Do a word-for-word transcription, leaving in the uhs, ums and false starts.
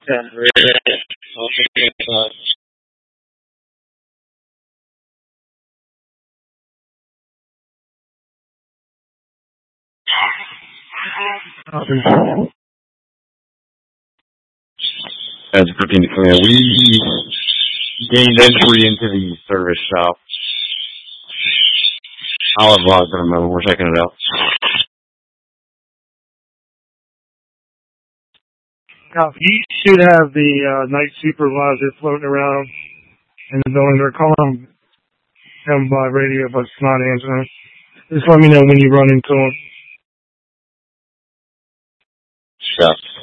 Yeah, really. Okay, uh, As cooking, yeah, we gained entry into the service shop. Olive Lodge at the moment. We're checking it out. Now, you should have the uh, night supervisor floating around in the building. They're calling him by radio, but it's not answering. Just let me know when you run into him. Yeah.